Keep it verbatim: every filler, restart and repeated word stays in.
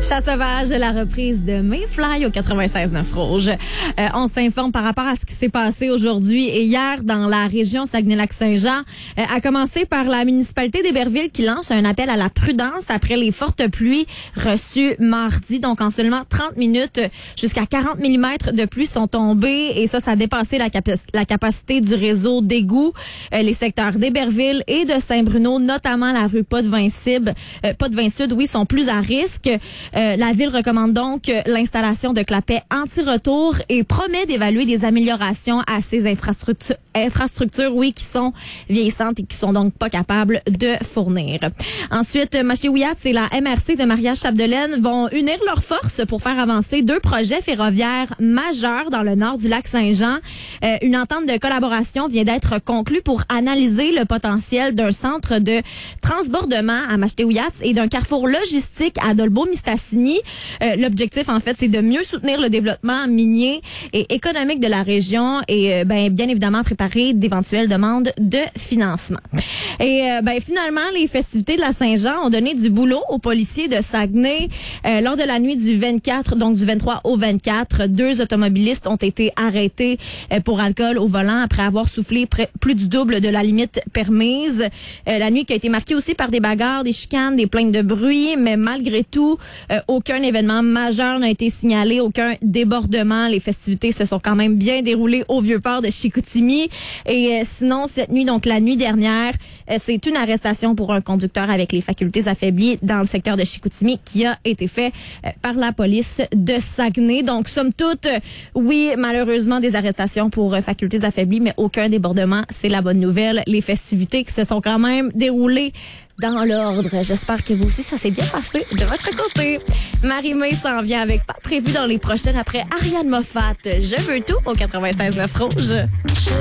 Chat sauvage, la reprise de Mayfly au quatre-vingt-seize neuf Rouge. Euh, on s'informe par rapport à ce qui s'est passé aujourd'hui et hier dans la région Saguenay-Lac-Saint-Jean, euh, à commencer par la municipalité d'Héberville qui lance un appel à la prudence après les fortes pluies reçues mardi. Donc, en seulement trente minutes, jusqu'à quarante millimètres de pluie sont tombés et ça, ça a dépassé la, capac- la capacité du réseau d'égouts. Euh, les secteurs d'Héberville et de Saint-Bruno, notamment la rue Potvin-Sud, euh, Potvin-Sud, oui, sont plus à risque. Euh, la ville recommande donc l'installation de clapets anti-retour et promet d'évaluer des améliorations à ces infrastructures, infrastructures, oui, qui sont vieillissantes et qui sont donc pas capables de fournir. Ensuite, Machté-Ouiat et la M R C de Mariage-Chapdelaine vont unir leurs forces pour faire avancer deux projets ferroviaires majeurs dans le nord du lac Saint-Jean. Euh, une entente de collaboration vient d'être conclue pour analyser le potentiel d'un centre de transbordement à Machté-Ouiat et d'un carrefour logistique à Dolbeau-Mistassini. Euh, l'objectif, en fait, c'est de mieux soutenir le développement minier et économique de la région et, euh, ben, bien évidemment, préparer d'éventuelles demandes de financement. Et, euh, ben, finalement, les festivités de la Saint-Jean ont donné du boulot aux policiers de Saguenay. Euh, lors de la nuit du vingt-quatre, donc du vingt-trois au vingt-quatre, deux automobilistes ont été arrêtés euh, pour alcool au volant après avoir soufflé près, plus du double de la limite permise. Euh, la nuit qui a été marquée aussi par des bagarres, des chicanes, des plaintes de bruit, mais malgré tout, Euh, aucun événement majeur n'a été signalé, aucun débordement. Les festivités se sont quand même bien déroulées au Vieux-Port de Chicoutimi. Et euh, sinon, cette nuit, donc la nuit dernière, euh, c'est une arrestation pour un conducteur avec les facultés affaiblies dans le secteur de Chicoutimi qui a été fait euh, par la police de Saguenay. Donc, somme toute, euh, oui, malheureusement, des arrestations pour euh, facultés affaiblies, mais aucun débordement. C'est la bonne nouvelle. Les festivités qui se sont quand même déroulées dans l'ordre. J'espère que vous aussi, ça s'est bien passé de votre côté. Marie-Mé s'en vient avec pas prévu dans les prochaines après Ariane Moffat. Je veux tout au quatre-vingt-seize neuf Rouge.